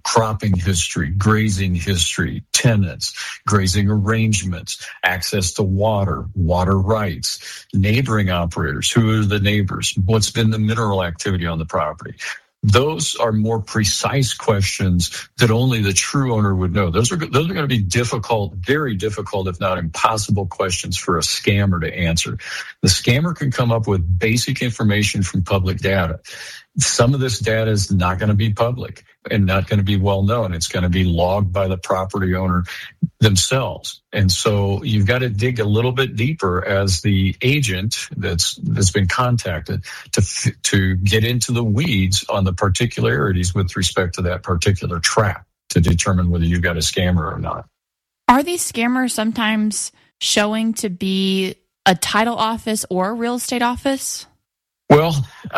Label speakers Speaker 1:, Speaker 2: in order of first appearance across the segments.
Speaker 1: cropping history, grazing history, tenants, grazing arrangements, access to water, water rights, neighboring operators, who are the neighbors, what's been the mineral activity on the property. Those are more precise questions that only the true owner would know. Those are going to be difficult, very difficult, if not impossible questions for a scammer to answer. The scammer can come up with basic information from public data. Some of this data is not going to be public and not going to be well known. It's going to be logged by the property owner themselves. And so you've got to dig a little bit deeper as the agent that's been contacted to get into the weeds on the particularities with respect to that particular tract to determine whether you've got a scammer or not.
Speaker 2: Are these scammers sometimes showing to be a title office or a real estate office?
Speaker 1: Well,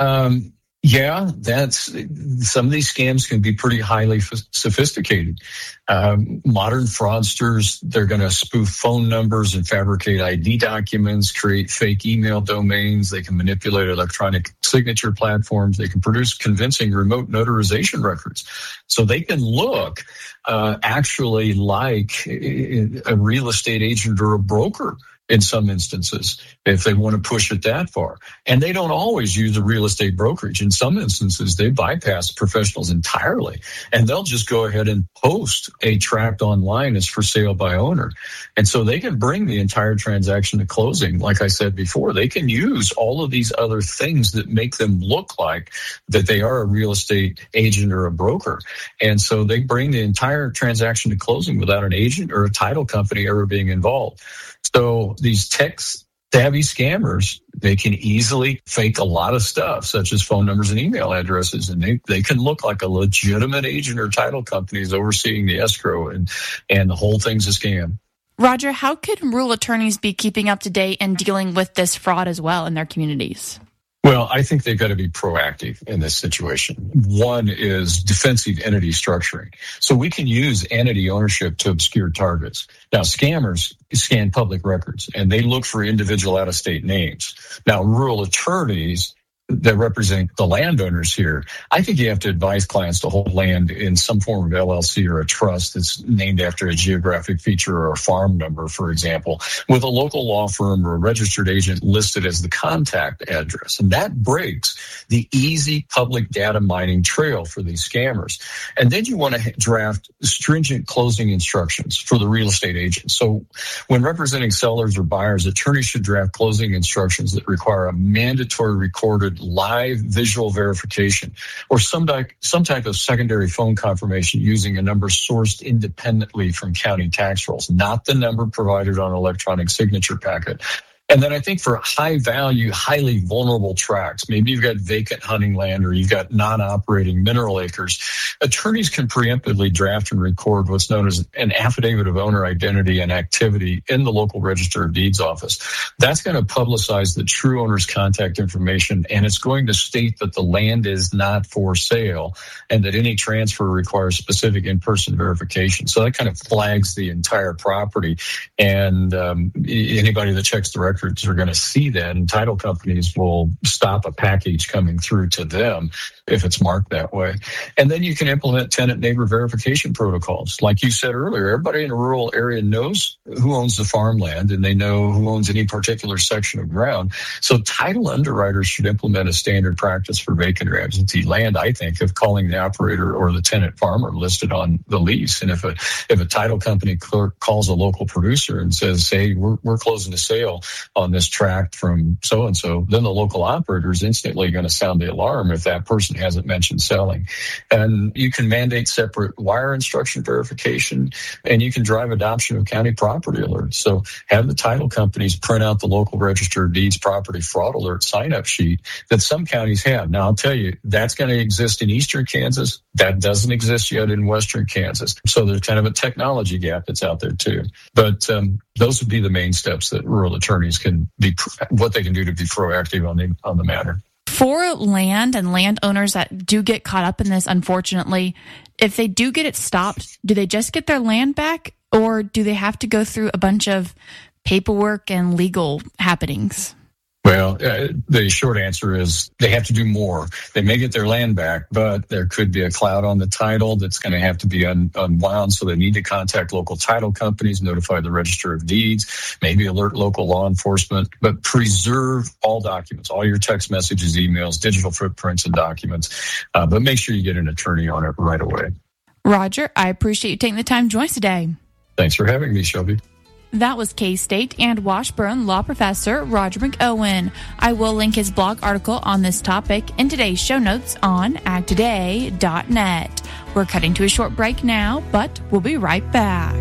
Speaker 1: yeah, some of these scams can be pretty highly sophisticated. Modern fraudsters, they're going to spoof phone numbers and fabricate ID documents, create fake email domains. They can manipulate electronic signature platforms. They can produce convincing remote notarization records. So they can look actually like a real estate agent or a broker in some instances, if they want to push it that far. And they don't always use a real estate brokerage. In some instances, they bypass professionals entirely, and they'll just go ahead and post a tract online as for sale by owner. And so they can bring the entire transaction to closing. Like I said before, they can use all of these other things that make them look like that they are a real estate agent or a broker. And so they bring the entire transaction to closing without an agent or a title company ever being involved. So these tech-savvy scammers, they can easily fake a lot of stuff, such as phone numbers and email addresses, and they can look like a legitimate agent or title company is overseeing the escrow, and the whole thing's a scam.
Speaker 2: Roger, how could rural attorneys be keeping up to date and dealing with this fraud as well in their communities?
Speaker 1: Well, I think they've got to be proactive in this situation. One is defensive entity structuring. So we can use entity ownership to obscure targets. Now, scammers scan public records, and they look for individual out-of-state names. Now, rural attorneys that represent the landowners here, I think you have to advise clients to hold land in some form of LLC or a trust that's named after a geographic feature or a farm number, for example, with a local law firm or a registered agent listed as the contact address. And that breaks the easy public data mining trail for these scammers. And then you want to draft stringent closing instructions for the real estate agent. So when representing sellers or buyers, attorneys should draft closing instructions that require a mandatory recorded live visual verification or some type of secondary phone confirmation using a number sourced independently from county tax rolls, not the number provided on an electronic signature packet. And then I think for high value, highly vulnerable tracts, maybe you've got vacant hunting land or you've got non-operating mineral acres, attorneys can preemptively draft and record what's known as an affidavit of owner identity and activity in the local register of deeds office. That's going to publicize the true owner's contact information, and it's going to state that the land is not for sale and that any transfer requires specific in-person verification. So that kind of flags the entire property, and anybody that checks the records are going to see that, and title companies will stop a package coming through to them if it's marked that way. And then you can implement tenant neighbor verification protocols. Like you said earlier, everybody in a rural area knows who owns the farmland, and they know who owns any particular section of ground. So title underwriters should implement a standard practice for vacant or absentee land, I think, of calling the operator or the tenant farmer listed on the lease. And if a title company clerk calls a local producer and says, hey, we're closing a sale on this tract from so-and-so, then the local operator is instantly going to sound the alarm if that person hasn't mentioned selling. And you can mandate separate wire instruction verification, and you can drive adoption of county property alerts. So have the title companies print out the local register of deeds property fraud alert sign-up sheet that some counties have. Now, I'll tell you, that's going to exist in eastern Kansas. That doesn't exist yet in western Kansas. So there's kind of a technology gap that's out there too. But those would be the main steps that rural attorneys can be, what they can do to be proactive on the matter.
Speaker 2: For land and landowners that do get caught up in this, unfortunately, if they do get it stopped, do they just get their land back, or do they have to go through a bunch of paperwork and legal happenings?
Speaker 1: Well, the short answer is they have to do more. They may get their land back, but there could be a cloud on the title that's going to have to be unwound. So they need to contact local title companies, notify the Register of Deeds, maybe alert local law enforcement, but preserve all documents, all your text messages, emails, digital footprints, and documents. But make sure you get an attorney on it right away.
Speaker 2: Roger, I appreciate you taking the time to join us today.
Speaker 1: Thanks for having me, Shelby.
Speaker 2: That was K-State and Washburn law professor Roger McOwen. I will link his blog article on this topic in today's show notes on agtoday.net. We're cutting to a short break now, but we'll be right back.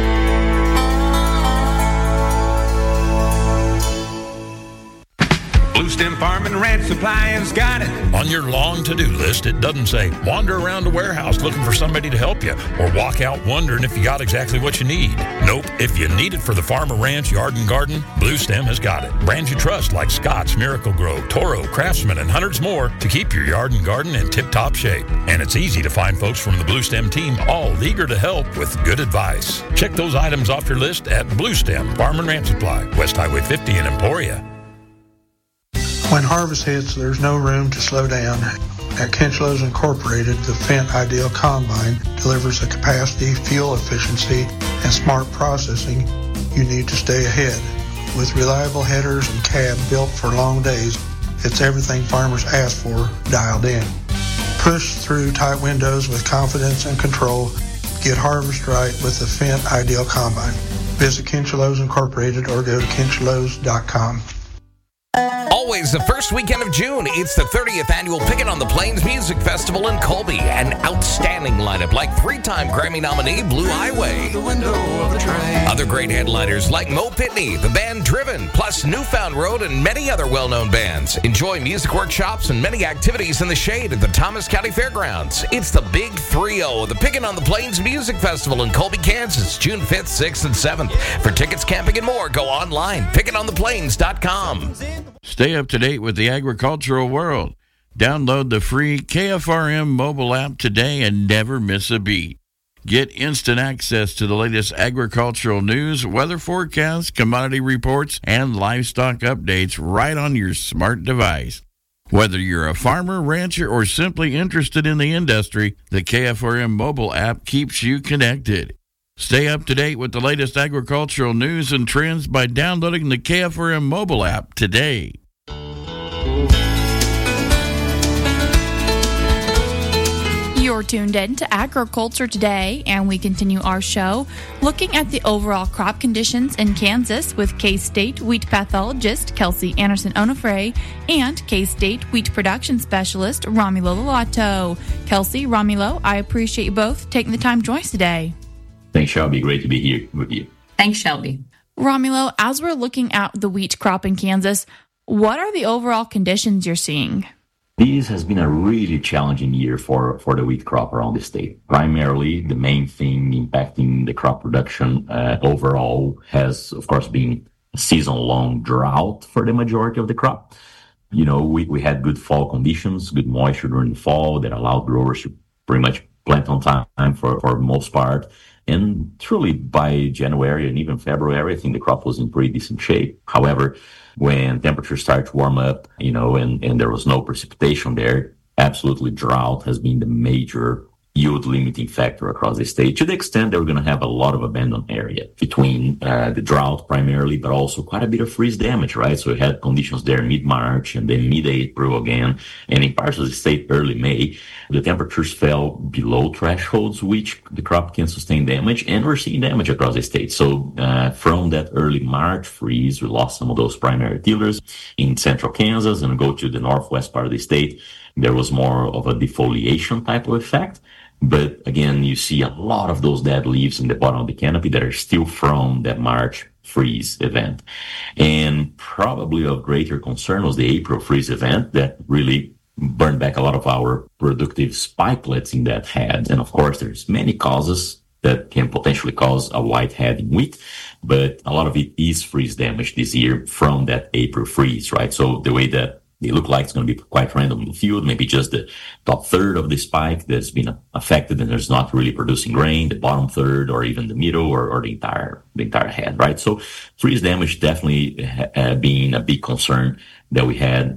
Speaker 3: Blue Stem Farm and Ranch Supply has got it.
Speaker 4: On your long to-do list, it doesn't say wander around a warehouse looking for somebody to help you or walk out wondering if you got exactly what you need. Nope. If you need it for the farm or ranch, yard and garden, Blue Stem has got it. Brands you trust like Scotts, Miracle-Gro, Toro, Craftsman, and hundreds more to keep your yard and garden in tip-top shape. And it's easy to find folks from the Blue Stem team all eager to help with good advice. Check those items off your list at Blue Stem Farm and Ranch Supply, West Highway 50 in Emporia.
Speaker 5: When harvest hits, there's no room to slow down. At Kinchlows Incorporated, the Fendt Ideal Combine delivers the capacity, fuel efficiency, and smart processing you need to stay ahead. With reliable headers and cab built for long days, it's everything farmers ask for dialed in. Push through tight windows with confidence and control. Get harvest right with the Fendt Ideal Combine. Visit Kinchlows Incorporated or go to kinchlows.com.
Speaker 6: Always the first weekend of June, it's the 30th annual Pickin' on the Plains Music Festival in Colby. An outstanding lineup like three-time Grammy nominee Blue Highway. Other great headliners like Mo Pitney, the band Driven, plus Newfound Road and many other well-known bands. Enjoy music workshops and many activities in the shade at the Thomas County Fairgrounds. It's the Big 3-0 of the Pickin' on the Plains Music Festival in Colby, Kansas, June 5th, 6th, and 7th. For tickets, camping, and more, go online, pickinontheplains.com.
Speaker 7: Stay up to date with the agricultural world. Download the free KFRM mobile app today and never miss a beat. Get instant access to the latest agricultural news, weather forecasts, commodity reports, and livestock updates right on your smart device. Whether you're a farmer, rancher, or simply interested in the industry, the KFRM mobile app keeps you connected. Stay up to date with the latest agricultural news and trends by downloading the KFRM mobile app today.
Speaker 2: You're tuned in to Agriculture Today, and we continue our show looking at the overall crop conditions in Kansas with K-State wheat pathologist Kelsey Anderson Onofre and K-State wheat production specialist Romulo Lalato. Kelsey, Romulo, I appreciate you both taking the time to join us today.
Speaker 8: Thanks, Shelby. Great to be here with you.
Speaker 9: Thanks, Shelby.
Speaker 2: Romulo, as we're looking at the wheat crop in Kansas, what are the overall conditions you're seeing?
Speaker 8: This has been a really challenging year for the wheat crop around the state. Primarily, the main thing impacting the crop production overall has, of course, been a season-long drought for the majority of the crop. You know, we had good fall conditions, good moisture during the fall that allowed growers to pretty much plant on time for the most part. And truly by January and even February, I think the crop was in pretty decent shape. However, when temperatures started to warm up, you know, and there was no precipitation there, absolutely drought has been the major yield limiting factor across the state, to the extent that we're going to have a lot of abandoned area between the drought primarily, but also quite a bit of freeze damage, right? So we had conditions there mid-March and then mid-April again. And in parts of the state, early May, the temperatures fell below thresholds, which the crop can sustain damage, and we're seeing damage across the state. So from that early March freeze, we lost some of those primary tillers in central Kansas, and go to the northwest part of the state. There was more of a defoliation type of effect. But again, you see a lot of those dead leaves in the bottom of the canopy that are still from that March freeze event. And probably of greater concern was the April freeze event that really burned back a lot of our productive spikelets in that head. And of course, there's many causes that can potentially cause a white head in wheat, but a lot of it is freeze damage this year from that April freeze, right? So the way that they look like it's going to be quite random in the field, maybe just the top third of the spike that's been affected and there's not really producing grain, the bottom third, or even the middle or the entire the entire head, right? So freeze damage definitely being a big concern that we had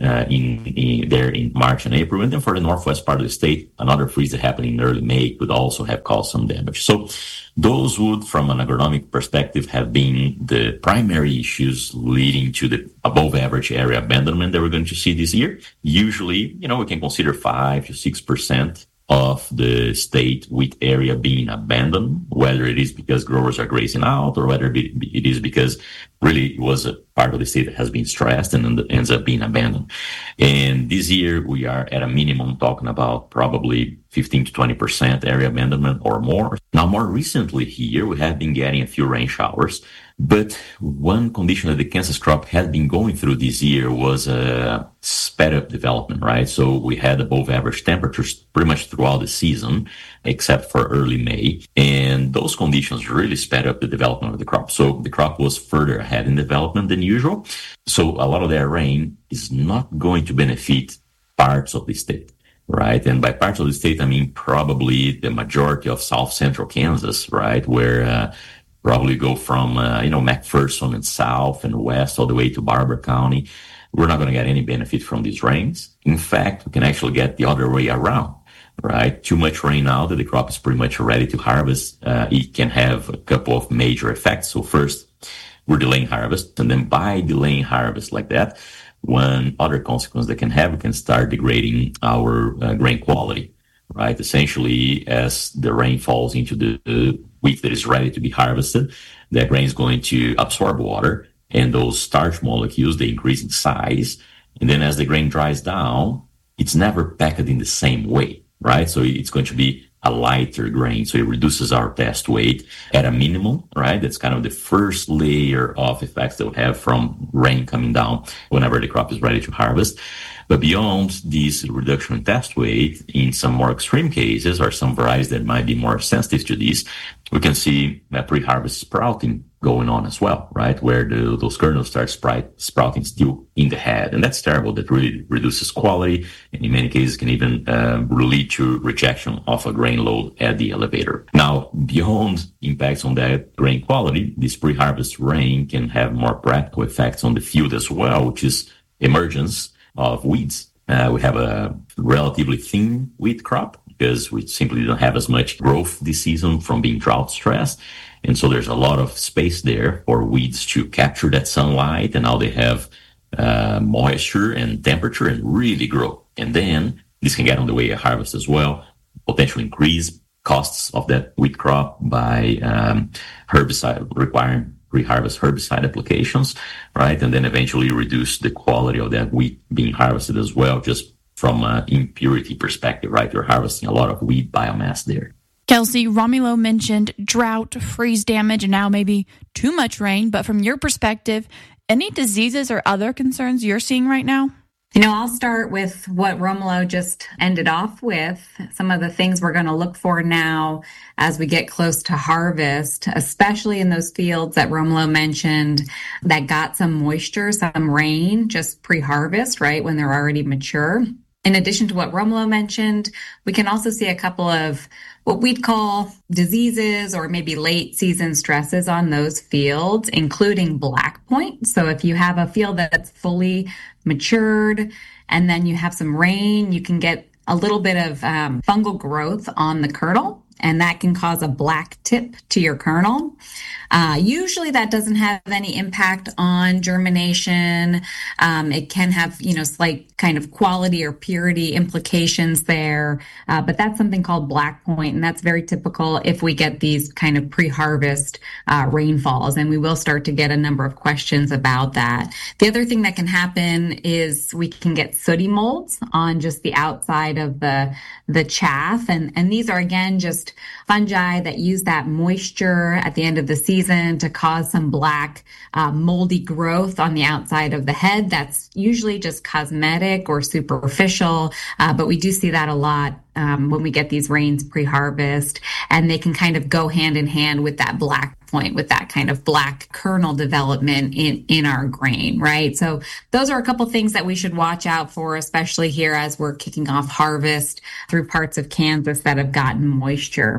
Speaker 8: in March and April. And then for the northwest part of the state, another freeze that happened in early May could also have caused some damage. So those would, from an agronomic perspective, have been the primary issues leading to the above average area abandonment that we're going to see this year. Usually, we can consider 5 to 6% of the state wheat area being abandoned, whether it is because growers are grazing out or whether it is because really it was a part of the state that has been stressed and ends up being abandoned. And this year we are at a minimum talking about probably 15 to 20% area abandonment or more. Now, more recently here, we have been getting a few rain showers, but one condition that the Kansas crop had been going through this year was a sped up development, right? So we had above average temperatures pretty much throughout the season, except for early May. And those conditions really sped up the development of the crop. So the crop was further ahead in development than usual. So a lot of that rain is not going to benefit parts of the state. Right. And by parts of the state, I mean probably the majority of South Central Kansas, right, where probably go from, McPherson and south and west all the way to Barber County. We're not going to get any benefit from these rains. In fact, we can actually get the other way around, right? Too much rain now that the crop is pretty much ready to harvest. It can have a couple of major effects. So first, we're delaying harvest. And then by delaying harvest like that, one other consequence that can have, we can start degrading our grain quality, right? Essentially, as the rain falls into the wheat that is ready to be harvested, that grain is going to absorb water, and those starch molecules, they increase in size. And then as the grain dries down, it's never packed in the same way, right? So it's going to be a lighter grain. So it reduces our test weight at a minimum, right? That's kind of the first layer of effects that we have from rain coming down whenever the crop is ready to harvest. But beyond this reduction in test weight, in some more extreme cases or some varieties that might be more sensitive to this, we can see pre-harvest sprouting going on as well, right? Where those kernels start sprouting still in the head. And that's terrible. That really reduces quality, and in many cases can even lead to rejection of a grain load at the elevator. Now, beyond impacts on that grain quality, this pre-harvest rain can have more practical effects on the field as well, which is emergence of weeds. We have a relatively thin wheat crop because we simply don't have as much growth this season from being drought stressed. And so there's a lot of space there for weeds to capture that sunlight, and now they have moisture and temperature and really grow. And then this can get on the way of harvest as well, potentially increase costs of that wheat crop by herbicide requiring pre-harvest herbicide applications, right? And then eventually reduce the quality of that wheat being harvested as well, just from an impurity perspective, right? You're harvesting a lot of wheat biomass there.
Speaker 2: Kelsey, Romulo mentioned drought, freeze damage, and now maybe too much rain. But from your perspective, any diseases or other concerns you're seeing right now?
Speaker 9: I'll start with what Romulo just ended off with. Some of the things we're going to look for now as we get close to harvest, especially in those fields that Romulo mentioned that got some moisture, some rain just pre-harvest, right, when they're already mature. In addition to what Romulo mentioned, we can also see a couple of what we'd call diseases or maybe late season stresses on those fields, including black point. So if you have a field that's fully matured and then you have some rain, you can get a little bit of fungal growth on the kernel, and that can cause a black tip to your kernel. Usually that doesn't have any impact on germination. It can have, slight kind of quality or purity implications there. But that's something called black point, and that's very typical if we get these kind of pre-harvest rainfalls, and we will start to get a number of questions about that. The other thing that can happen is we can get sooty molds on just the outside of the chaff, and these are again just fungi that use that moisture at the end of the season to cause some black moldy growth on the outside of the head. That's usually just cosmetic or superficial, but we do see that a lot when we get these rains pre-harvest, and they can kind of go hand in hand with that black point, with that kind of black kernel development in our grain, right? So those are a couple things that we should watch out for, especially here as we're kicking off harvest through parts of Kansas that have gotten moisture.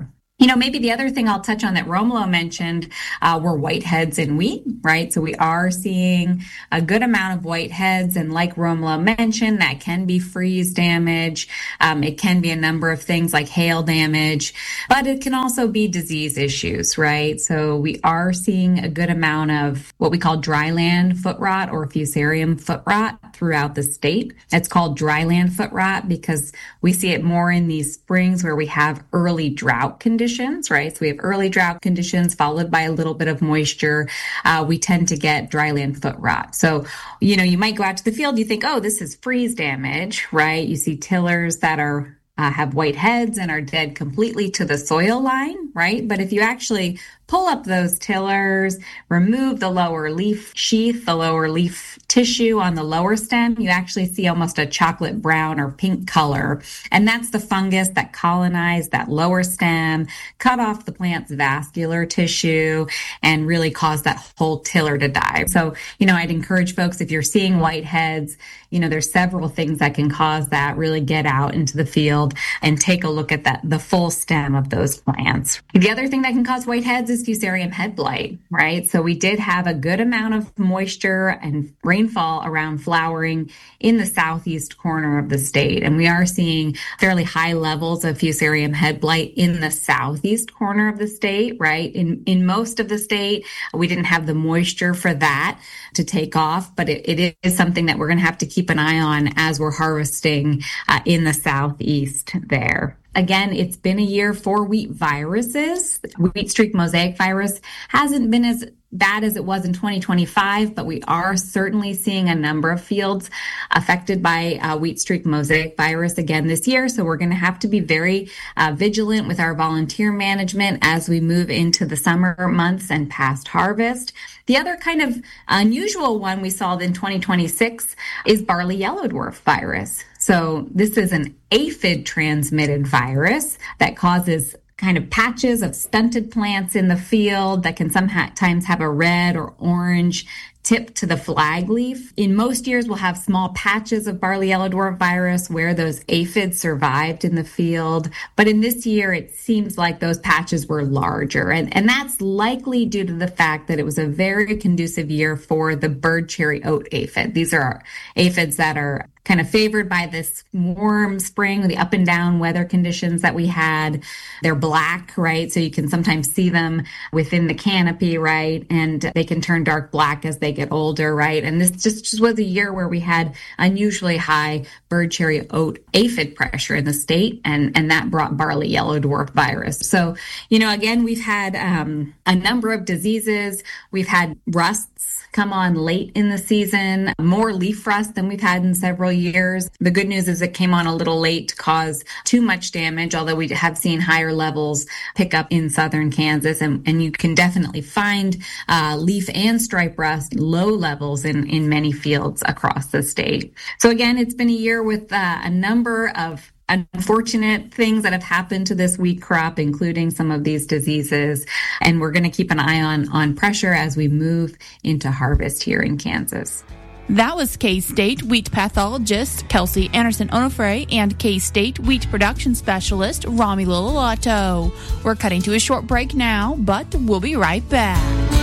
Speaker 9: Maybe the other thing I'll touch on that Romulo mentioned were whiteheads in wheat, right? So we are seeing a good amount of whiteheads, and like Romulo mentioned, that can be freeze damage. It can be a number of things like hail damage, but it can also be disease issues, right? So we are seeing a good amount of what we call dryland foot rot or fusarium foot rot throughout the state. It's called dryland foot rot because we see it more in these springs where we have early drought conditions, right? So we have early drought conditions followed by a little bit of moisture. We tend to get dryland foot rot. So, you might go out to the field, you think, oh, this is freeze damage, right? You see tillers that are have white heads and are dead completely to the soil line, right? But if you actually pull up those tillers, remove the lower leaf sheath, the lower leaf tissue on the lower stem, you actually see almost a chocolate brown or pink color. And that's the fungus that colonized that lower stem, cut off the plant's vascular tissue, and really caused that whole tiller to die. So, I'd encourage folks, if you're seeing whiteheads, there's several things that can cause that. Really get out into the field and take a look at the full stem of those plants. The other thing that can cause whiteheads is fusarium head blight, right? So we did have a good amount of moisture and rainfall around flowering in the southeast corner of the state. And we are seeing fairly high levels of fusarium head blight in the southeast corner of the state, right? In most of the state, we didn't have the moisture for that to take off, but it is something that we're going to have to keep an eye on as we're harvesting in the southeast there. Again, it's been a year for wheat viruses. Wheat streak mosaic virus hasn't been as bad as it was in 2025, but we are certainly seeing a number of fields affected by wheat streak mosaic virus again this year. So we're going to have to be very vigilant with our volunteer management as we move into the summer months and past harvest. The other kind of unusual one we saw in 2026 is barley yellow dwarf virus. So this is an aphid transmitted virus that causes kind of patches of stunted plants in the field that can sometimes have a red or orange tip to the flag leaf. In most years, we'll have small patches of barley yellow dwarf virus where those aphids survived in the field. But in this year, it seems like those patches were larger. And that's likely due to the fact that it was a very conducive year for the bird cherry oat aphid. These are aphids that are kind of favored by this warm spring, the up and down weather conditions that we had. They're black, right? So you can sometimes see them within the canopy, right? And they can turn dark black as they get older, right? And this just was a year where we had unusually high bird cherry oat aphid pressure in the state, and that brought barley yellow dwarf virus. So, again, we've had a number of diseases. We've had rusts come on late in the season, more leaf rust than we've had in several years. The good news is it came on a little late to cause too much damage, although we have seen higher levels pick up in southern Kansas. And you can definitely find leaf and stripe rust low levels in many fields across the state. So again, it's been a year with a number of unfortunate things that have happened to this wheat crop, including some of these diseases. And we're going to keep an eye on pressure as we move into harvest here in Kansas.
Speaker 2: That was K-State wheat pathologist Kelsey Anderson-Onofre and K-State wheat production specialist Rami Lilolato. We're cutting to a short break now, but we'll be right back.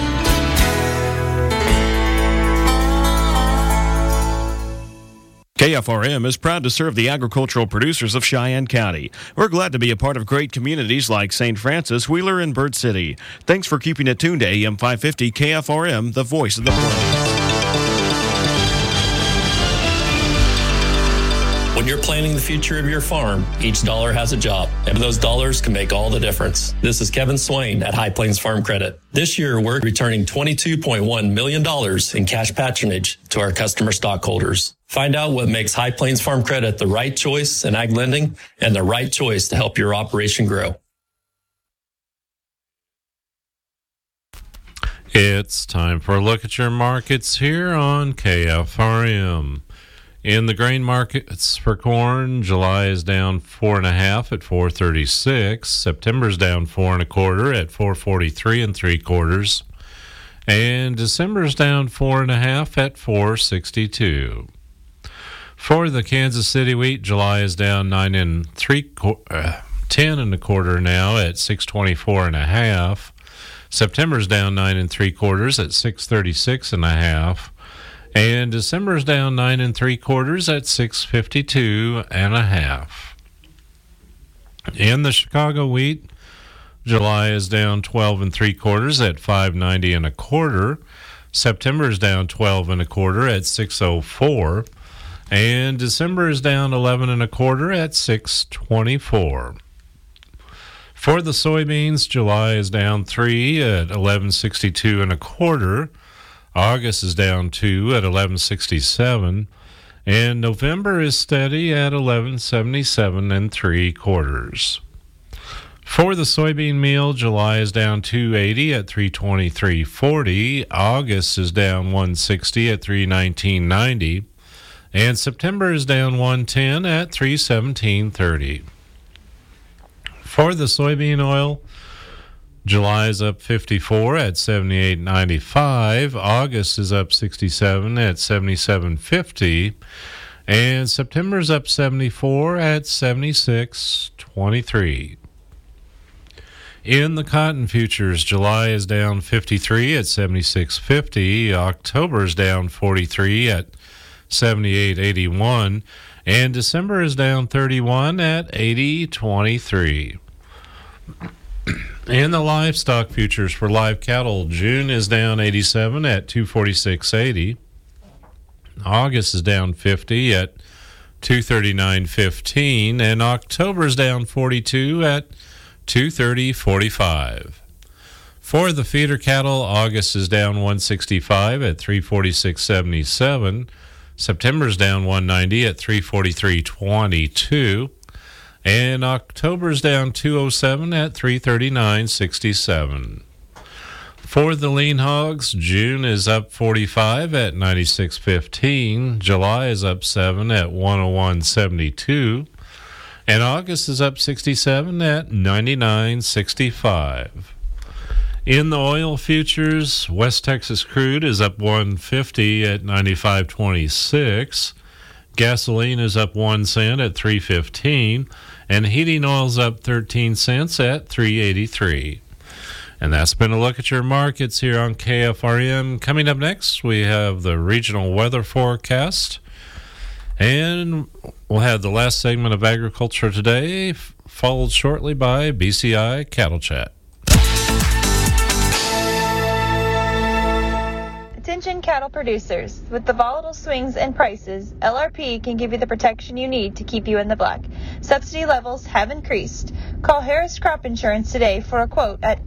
Speaker 10: KFRM is proud to serve the agricultural producers of Cheyenne County. We're glad to be a part of great communities like St. Francis, Wheeler, and Bird City. Thanks for keeping it tuned to AM 550 KFRM, the voice of the plains.
Speaker 11: When you're planning the future of your farm, each dollar has a job, and those dollars can make all the difference. This is Kevin Swain at High Plains Farm Credit. This year, we're returning $22.1 million in cash patronage to our customer stockholders. Find out what makes High Plains Farm Credit the right choice in ag lending and the right choice to help your operation grow.
Speaker 12: It's time for a look at your markets here on KFRM. In the grain markets for corn, July is down 4.5 at 436. September's down 4 1/4 at 443 3/4, and December's down 4.5 at 462. For the Kansas City wheat, July is down 9 3/4 10 1/4 now at 624 1/2. September's down 9 3/4 at 636 1/2. And December's down 9 3/4 at 652 1/2. In the Chicago wheat, July is down 12 3/4 at 590 1/4. September is down 12 1/4 at 604. And December is down 11 1/4 at 624. For the soybeans, July is down 3 at 1162 1/4. August is down 2 at 1167. And November is steady at 1177 3/4. For the soybean meal, July is down 280 at 323.40. August is down 160 at 319.90. And September is down 110 at 317.30. For the soybean oil, July is up 54 at 78.95. August is up 67 at 77.50. And September is up 74 at 76.23. In the cotton futures, July is down 53 at 76.50. October is down 43 at 78.81. And December is down 31 at 80.23. In the livestock futures for live cattle, June is down 87 at 246.80. August is down 50 at 239.15. And October is down 42 at 230.45. For the feeder cattle, August is down 165 at 346.77. September's down 190 at 343.22. And October's down 207 at 339.67. For the lean hogs, June is up 45 at 96.15. July is up 7 at 101.72. And August is up 67 at 99.65. In the oil futures, West Texas crude is up 150 at 95.26. Gasoline is up 1 cent at 3.15. And heating oil's up 13 cents at 3.83. And that's been a look at your markets here on KFRM. Coming up next, we have the regional weather forecast. And we'll have the last segment of Agriculture Today, followed shortly by BCI Cattle Chat.
Speaker 13: Attention cattle producers. With the volatile swings in prices, LRP can give you the protection you need to keep you in the black. Subsidy levels have increased. Call Harris Crop Insurance today for a quote at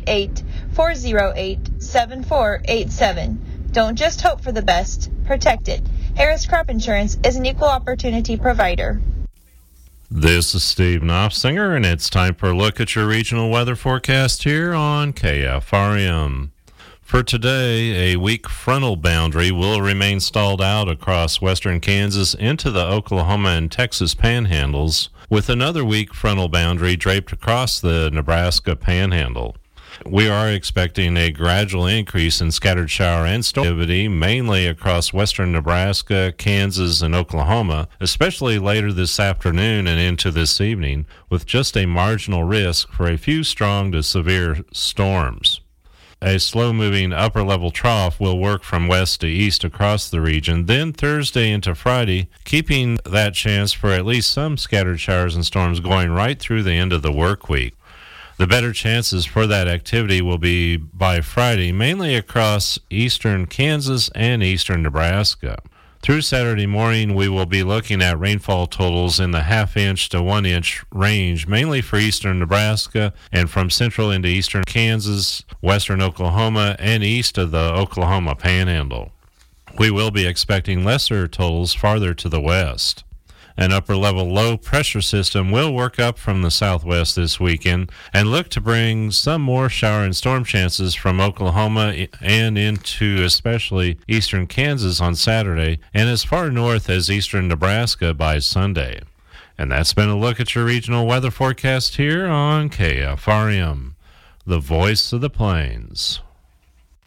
Speaker 13: 888-408-7487. Don't just hope for the best, protect it. Harris Crop Insurance is an equal opportunity provider.
Speaker 12: This is Steve Knopfsinger, and it's time for a look at your regional weather forecast here on KFRM. For today, a weak frontal boundary will remain stalled out across western Kansas into the Oklahoma and Texas panhandles, with another weak frontal boundary draped across the Nebraska panhandle. We are expecting a gradual increase in scattered shower and storm activity, mainly across western Nebraska, Kansas, and Oklahoma, especially later this afternoon and into this evening, with just a marginal risk for a few strong to severe storms. A slow-moving upper-level trough will work from west to east across the region, then Thursday into Friday, keeping that chance for at least some scattered showers and storms going right through the end of the work week. The better chances for that activity will be by Friday, mainly across eastern Kansas and eastern Nebraska. Through Saturday morning, we will be looking at rainfall totals in the half-inch to 1-inch range, mainly for eastern Nebraska and from central into eastern Kansas, western Oklahoma, and east of the Oklahoma Panhandle. We will be expecting lesser totals farther to the west. An upper-level low-pressure system will work up from the southwest this weekend and look to bring some more shower and storm chances from Oklahoma and into especially eastern Kansas on Saturday and as far north as eastern Nebraska by Sunday. And that's been a look at your regional weather forecast here on KFRM, the voice of the plains.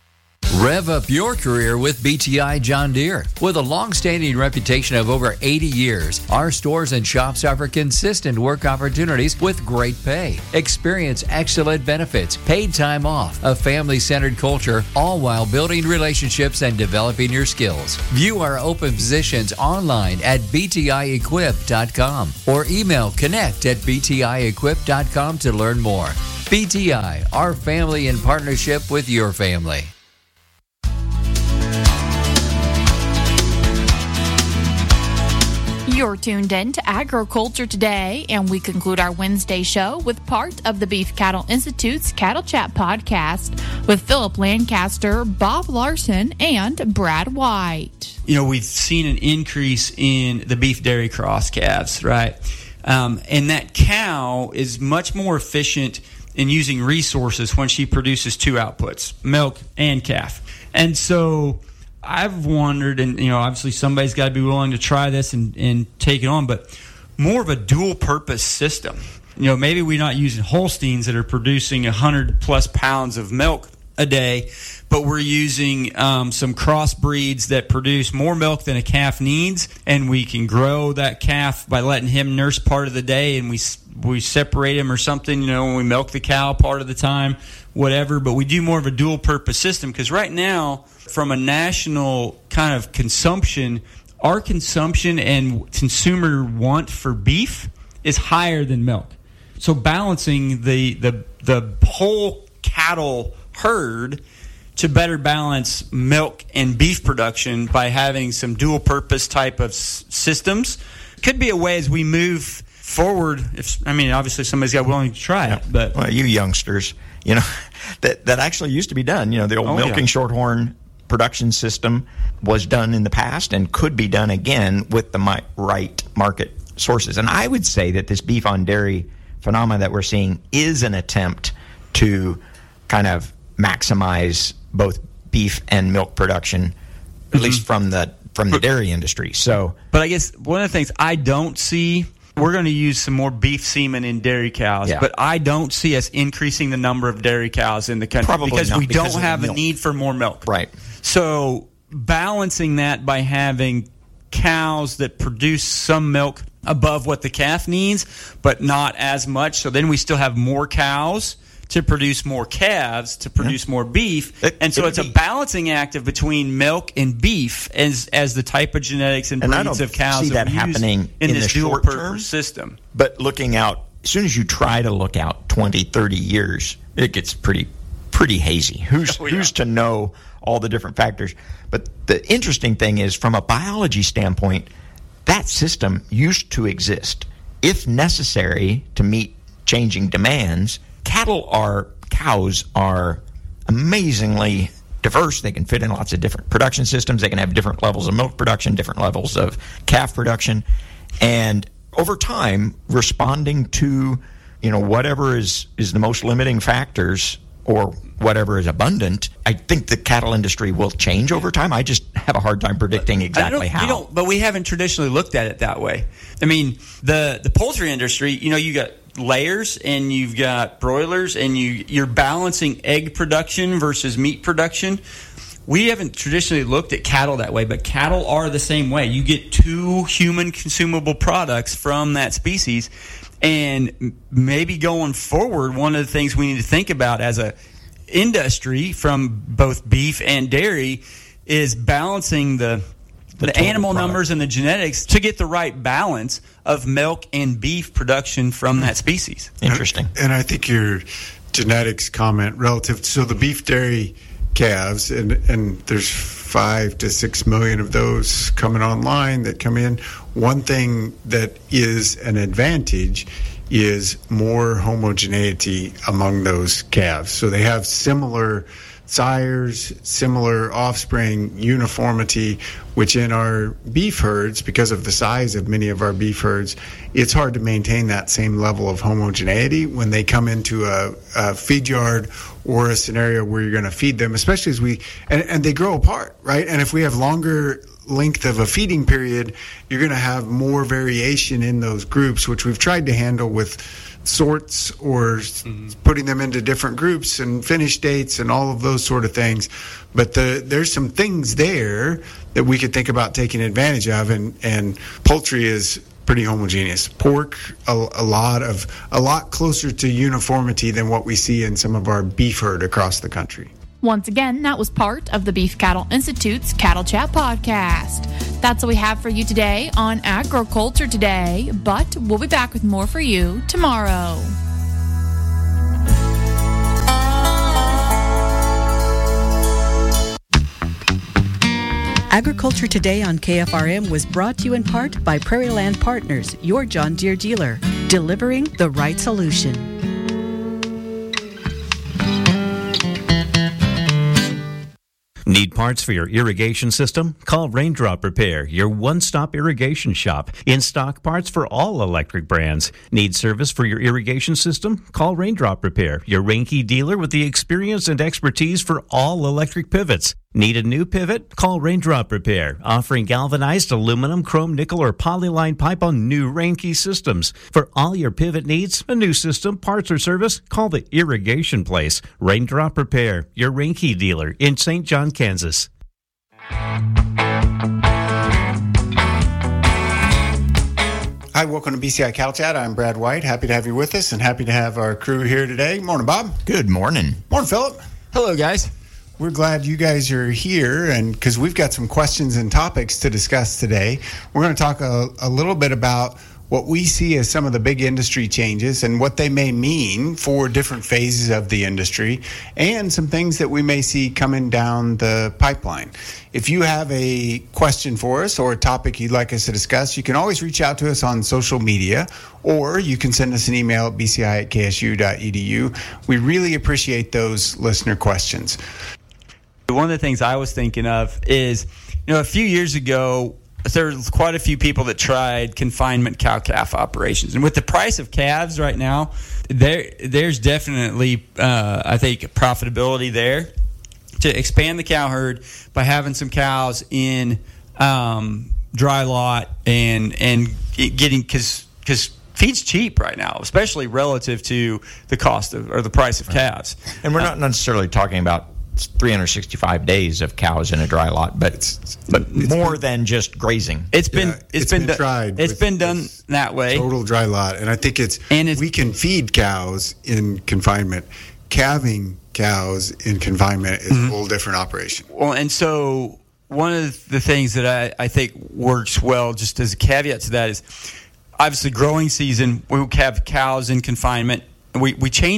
Speaker 14: Rev up your career with BTI John Deere. With a long-standing reputation of over 80 years, our stores and shops offer consistent work opportunities with great pay. Experience excellent benefits, paid time off, a family-centered culture, all while building relationships and developing your skills. View our open positions online at btiequip.com or email connect@btiequip.com to learn more. BTI, our family in partnership with your family.
Speaker 2: You're tuned in to Agriculture Today, and we conclude our Wednesday show with part of the Beef Cattle Institute's Cattle Chat podcast with Philip Lancaster, Bob Larson, and Brad White.
Speaker 15: You know, we've seen an increase in the beef dairy cross calves, right? And that cow is much more efficient in using resources when she produces two outputs, milk and calf. And so I've wondered, and obviously somebody's got to be willing to try this and take it on, but more of a dual purpose system. Maybe we're not using Holsteins that are producing 100 plus pounds of milk a day, but we're using some crossbreeds that produce more milk than a calf needs, and we can grow that calf by letting him nurse part of the day, and we separate him or something, when we milk the cow part of the time, whatever, but we do more of a dual purpose system, because right now, from a national kind of consumption, our consumption and consumer want for beef is higher than milk. So balancing the whole cattle herd to better balance milk and beef production by having some dual purpose type of systems could be a way as we move forward. Obviously somebody's got willing to try it, but
Speaker 16: you youngsters, that actually used to be done. The old milking shorthorn production system was done in the past and could be done again with the right market sources. And I would say that this beef on dairy phenomena that we're seeing is an attempt to kind of maximize both beef and milk production, at least from the dairy industry. So,
Speaker 15: but I guess one of the things I don't see, we're going to use some more beef semen in dairy cows, but I don't see us increasing the number of dairy cows in the country.
Speaker 16: Probably
Speaker 15: because
Speaker 16: not,
Speaker 15: we
Speaker 16: because
Speaker 15: don't have a need for more milk.
Speaker 16: Right.
Speaker 15: So balancing that by having cows that produce some milk above what the calf needs, but not as much. So then we still have more cows to produce more calves, to produce more beef. And so it's a balancing act of between milk and beef as the type of genetics and breeds of cows
Speaker 16: see that happening
Speaker 15: in this
Speaker 16: the short term
Speaker 15: system.
Speaker 16: But looking out, as soon as you try to look out 20, 30 years, it gets pretty hazy. Who's to know all the different factors? But the interesting thing is, from a biology standpoint, that system used to exist. If necessary to meet changing demands, cows are amazingly diverse. They can fit in lots of different production systems. They can have different levels of milk production, different levels of calf production. And over time, responding to, whatever is the most limiting factors or whatever is abundant, I think the cattle industry will change over time. I just have a hard time predicting exactly how.
Speaker 15: But we haven't traditionally looked at it that way. The poultry industry, you got layers and you've got broilers and you're balancing egg production versus meat production. We haven't traditionally looked at cattle that way, but cattle are the same way. You get two human consumable products from that species. And maybe going forward, one of the things we need to think about as a industry from both beef and dairy is balancing the animal numbers and the genetics to get the right balance of milk and beef production from that species.
Speaker 16: Interesting.
Speaker 17: And I think your genetics comment relative, so the beef dairy calves, and there's 5 to 6 million of those coming online that come in. One thing that is an advantage is more homogeneity among those calves. So they have similar sires, similar offspring, uniformity, which in our beef herds, because of the size of many of our beef herds, it's hard to maintain that same level of homogeneity when they come into a feed yard or a scenario where you're going to feed them, especially as and they grow apart, right? And if we have longer length of a feeding period, you're going to have more variation in those groups, which we've tried to handle with sorts or putting them into different groups and finish dates and all of those sort of things. But there's some things there that we could think about taking advantage of, and poultry is pretty homogeneous. Pork, a lot closer to uniformity than what we see in some of our beef herd across the country.
Speaker 2: Once again, that was part of the Beef Cattle Institute's Cattle Chat podcast. That's what we have for you today on Agriculture Today, but we'll be back with more for you tomorrow.
Speaker 18: Agriculture Today on KFRM was brought to you in part by Prairie Land Partners, your John Deere dealer, delivering the right solution.
Speaker 19: Need parts for your irrigation system? Call Raindrop Repair, your one-stop irrigation shop. In-stock parts for all electric brands. Need service for your irrigation system? Call Raindrop Repair, your Reinke dealer with the experience and expertise for all electric pivots. Need a new pivot? Call Raindrop Repair, offering galvanized aluminum, chrome, nickel, or polyline pipe on new Reinke systems. For all your pivot needs, a new system, parts, or service, call the Irrigation Place. Raindrop Repair, your Reinke dealer in St. John, Kansas.
Speaker 17: Hi, welcome to BCI Cattle Chat. I'm Brad White. Happy to have you with us and happy to have our crew here today. Morning, Bob.
Speaker 16: Good morning.
Speaker 17: Morning, Philip.
Speaker 15: Hello, guys.
Speaker 17: We're glad you guys are here, and because we've got some questions and topics to discuss today. We're going to talk a little bit about what we see as some of the big industry changes and what they may mean for different phases of the industry, and some things that we may see coming down the pipeline. If you have a question for us or a topic you'd like us to discuss, you can always reach out to us on social media, or you can send us an email at bci@ksu.edu. We really appreciate those listener questions.
Speaker 15: One of the things I was thinking of is, a few years ago, there were quite a few people that tried confinement cow-calf operations. And with the price of calves right now, there's definitely, I think, profitability there to expand the cow herd by having some cows in dry lot and getting, because feed's cheap right now, especially relative to the cost of, or the price of calves.
Speaker 16: And we're not necessarily talking about 365 days of cows in a dry lot, but more than just grazing.
Speaker 15: It's been tried. It's been done that way.
Speaker 17: Total dry lot, and I think we can feed cows in confinement. Calving cows in confinement is a whole different operation.
Speaker 15: Well, and so one of the things that I think works well, just as a caveat to that, is obviously growing season. We have cows in confinement. We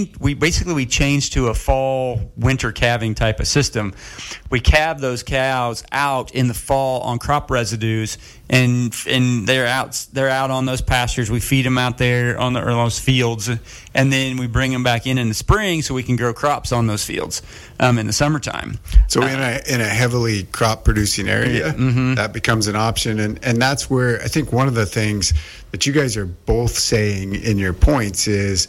Speaker 15: changed to a fall winter calving type of system. We calve those cows out in the fall on crop residues, and they're out on those pastures. We feed them out there on those fields, and then we bring them back in the spring so we can grow crops on those fields in the summertime.
Speaker 17: So in a heavily crop producing area, that becomes an option, and that's where I think one of the things that you guys are both saying in your points is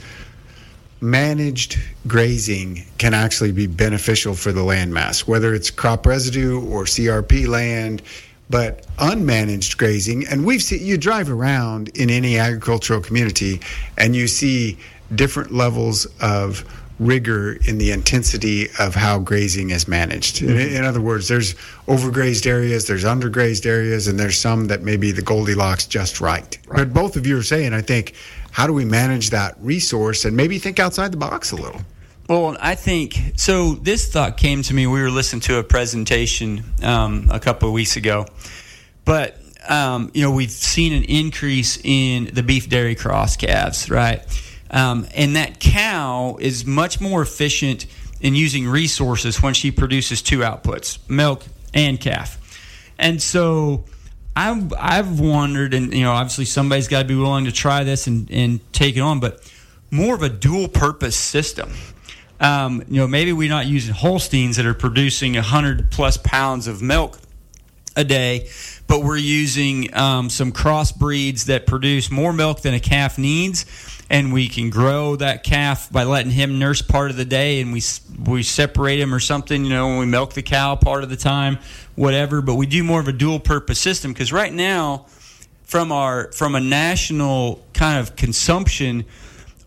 Speaker 17: managed grazing can actually be beneficial for the land mass, whether it's crop residue or CRP land. But unmanaged grazing, and you drive around in any agricultural community and you see different levels of rigor in the intensity of how grazing is managed. In other words, there's overgrazed areas, there's undergrazed areas, and there's some that may be the Goldilocks just right. But both of you are saying, I think, how do we manage that resource and maybe think outside the box a little?
Speaker 15: Well, I think, so this thought came to me. We were listening to a presentation a couple of weeks ago. But, we've seen an increase in the beef dairy cross calves, right? And that cow is much more efficient in using resources when she produces two outputs, milk and calf. And so I've wondered, and obviously somebody's got to be willing to try this and take it on, but more of a dual purpose system. Maybe we're not using Holsteins that are producing 100 plus pounds of milk a day, but we're using some crossbreeds that produce more milk than a calf needs, and we can grow that calf by letting him nurse part of the day, and we separate him or something, when we milk the cow part of the time, whatever. But we do more of a dual purpose system, because right now, from a national kind of consumption,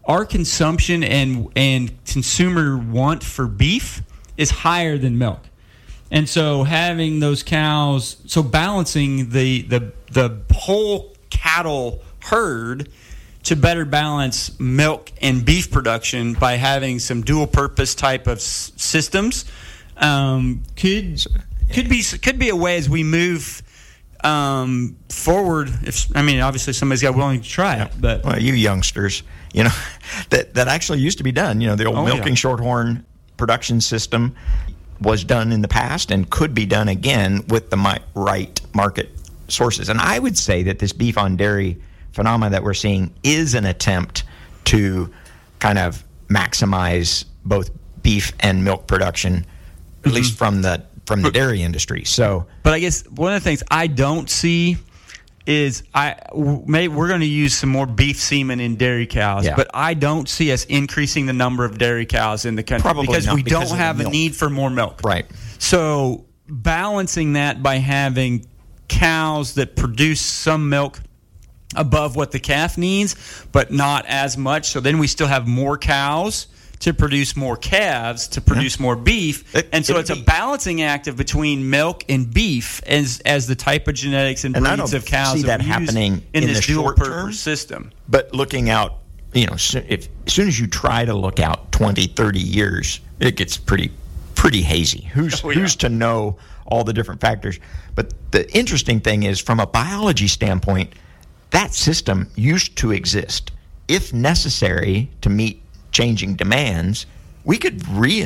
Speaker 15: our consumption and consumer want for beef is higher than milk. And so having those cows, so balancing the whole cattle herd to better balance milk and beef production by having some dual purpose type of systems could be a way as we move forward. Obviously somebody's got willing to try it, but
Speaker 16: well, you youngsters, that actually used to be done. The old milking shorthorn production system was done in the past and could be done again with the right market sources. And I would say that this beef on dairy phenomena that we're seeing is an attempt to kind of maximize both beef and milk production, at least from the dairy industry. So,
Speaker 15: but I guess one of the things I don't see is we're going to use some more beef semen in dairy cows, but I don't see us increasing the number of dairy cows in the country.
Speaker 16: Probably
Speaker 15: because
Speaker 16: not,
Speaker 15: we
Speaker 16: because
Speaker 15: don't have a need for more milk.
Speaker 16: Right.
Speaker 15: So balancing that by having cows that produce some milk above what the calf needs, but not as much. So then we still have more cows to produce more calves, to produce more beef. It's a balancing act of between milk and beef as the type of genetics and breeds of cows
Speaker 16: see that happening in
Speaker 15: this
Speaker 16: the short term
Speaker 15: system.
Speaker 16: But looking out, as soon as you try to look out 20, 30 years, it gets pretty hazy. Who's to know all the different factors? But the interesting thing is, from a biology standpoint, that system used to exist. If necessary to meet changing demands, we could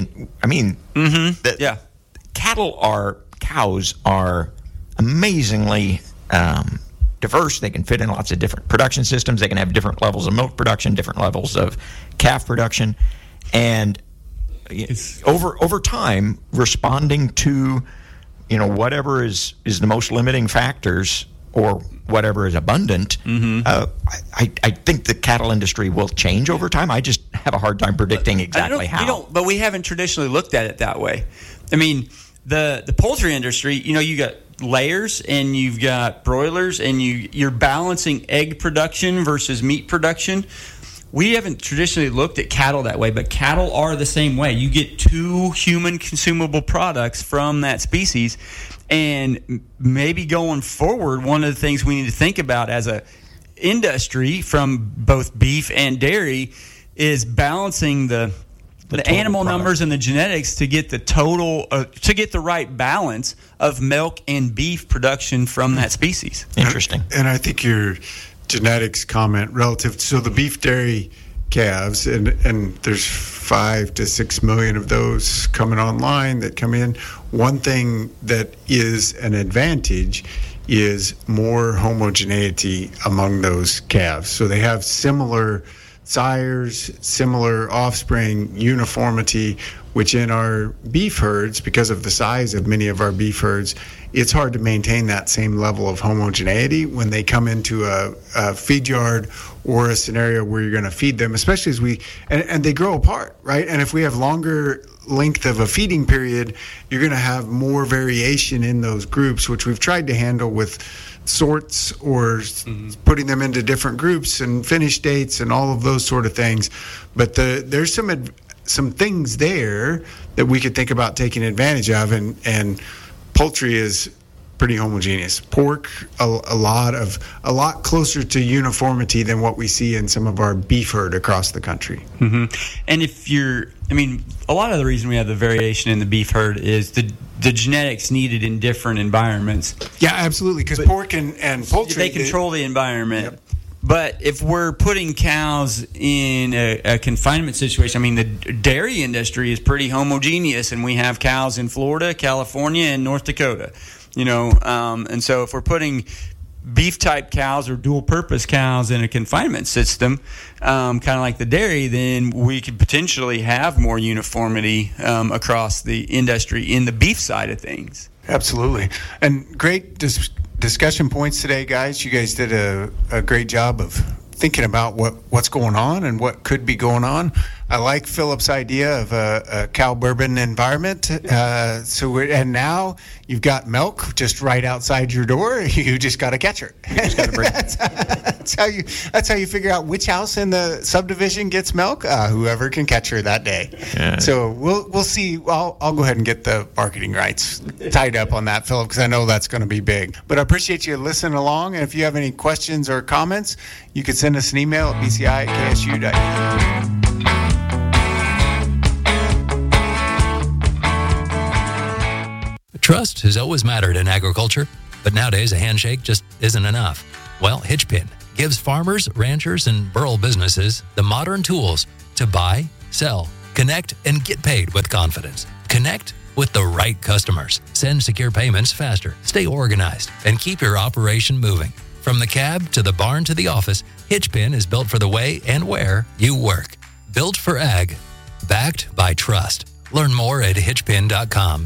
Speaker 16: cows are amazingly diverse. They can fit in lots of different production systems. They can have different levels of milk production, different levels of calf production, and over time, responding to whatever is the most limiting factors or whatever is abundant. I think the cattle industry will change over time. I just have a hard time predicting exactly how.
Speaker 15: But we haven't traditionally looked at it that way. I mean, the poultry industry, you got layers and you've got broilers, and you're balancing egg production versus meat production. We haven't traditionally looked at cattle that way, but cattle are the same way. You get two human consumable products from that species. And maybe going forward, one of the things we need to think about as a industry from both beef and dairy is balancing the animal numbers and the genetics to get the total, to get the right balance of milk and beef production from that species.
Speaker 16: Interesting.
Speaker 17: And I think your genetics comment relative, so the beef dairy calves, and there's 5 to 6 million of those coming online that come in. One thing that is an advantage is more homogeneity among those calves. So they have similar sires, similar offspring, uniformity, which in our beef herds, because of the size of many of our beef herds, it's hard to maintain that same level of homogeneity when they come into a feed yard or a scenario where you're going to feed them, especially as and they grow apart, right? And if we have longer length of a feeding period, you're going to have more variation in those groups, which we've tried to handle with sorts or putting them into different groups and finish dates and all of those sort of things. But there's some things there that we could think about taking advantage of, and poultry is pretty homogeneous. Pork, a lot closer to uniformity than what we see in some of our beef herd across the country.
Speaker 15: And a lot of the reason we have the variation in the beef herd is the genetics needed in different environments.
Speaker 17: Yeah, absolutely, because pork and poultry,
Speaker 15: they control the environment. Yep. But if we're putting cows in a confinement situation, the dairy industry is pretty homogeneous, and we have cows in Florida, California, and North Dakota. And so if we're putting beef-type cows or dual-purpose cows in a confinement system, kind of like the dairy, then we could potentially have more uniformity across the industry in the beef side of things.
Speaker 17: Absolutely. And great discussion points today, guys. You guys did a great job of thinking about what's going on and what could be going on. I like Philip's idea of a cow bourbon environment. And now you've got milk just right outside your door. You just got to catch her. That's how you figure out which house in the subdivision gets milk. Whoever can catch her that day. Yeah. So we'll see. I'll go ahead and get the marketing rights tied up on that, Philip, because I know that's going to be big. But I appreciate you listening along. And if you have any questions or comments, you can send us an email at bci@ksu.edu.
Speaker 20: Trust has always mattered in agriculture, but nowadays a handshake just isn't enough. Well, Hitchpin gives farmers, ranchers, and rural businesses the modern tools to buy, sell, connect, and get paid with confidence. Connect with the right customers. Send secure payments faster, stay organized, and keep your operation moving. From the cab to the barn to the office, Hitchpin is built for the way and where you work. Built for ag, backed by trust. Learn more at hitchpin.com/.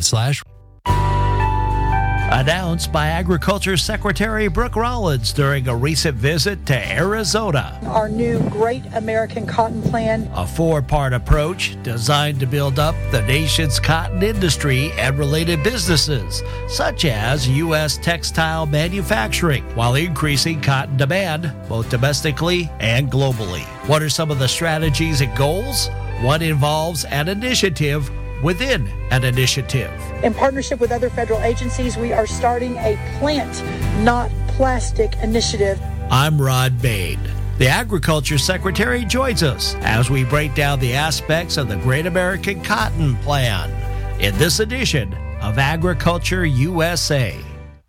Speaker 21: Announced by Agriculture Secretary Brooke Rollins during a recent visit to Arizona.
Speaker 22: Our new Great American Cotton Plan.
Speaker 21: A 4-part approach designed to build up the nation's cotton industry and related businesses, such as U.S. textile manufacturing, while increasing cotton demand both domestically and globally. What are some of the strategies and goals? One involves an initiative within an initiative.
Speaker 22: In partnership with other federal agencies, we are starting a plant, not plastic initiative.
Speaker 21: I'm Rod Bain. The Agriculture Secretary joins us as we break down the aspects of the Great American Cotton Plan in this edition of Agriculture USA.